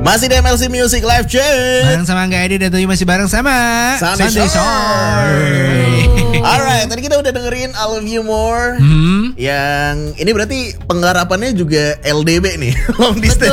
Masih di MLC Music Live Check. Bareng sama Angga Edi dan Toyo masih bareng sama Sunday Sunday Shore. Shore. Alright, tadi kita udah dengerin I Love You More. Yang ini berarti penggarapannya juga LDB nih, long distance.